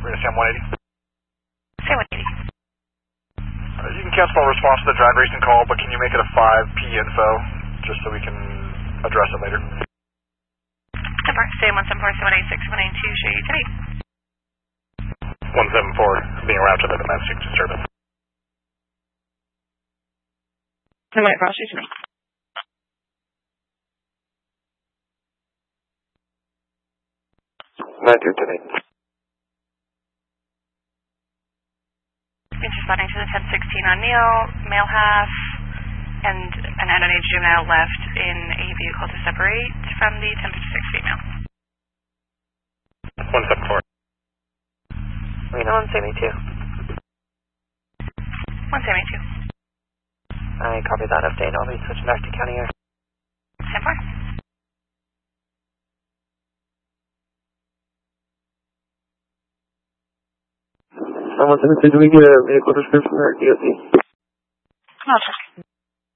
We're going to Sam 180. Sam 180. You can cancel all response to the drag racing call, but can you make it a 5P info, just so we can address it later? Sam 174-786-792, show you today. 174, being routed to the domestic disturbance. Somebody cross you to me. Not here today. Responding to the 1016 on Neil, male half, and an underage juvenile left in a vehicle to separate from the 1056 female. 174. Reno 172. 172. I copy that update. I'll be switching back to county air. 10-4. Someone said, did we get a vehicle description or DOT? I'll check.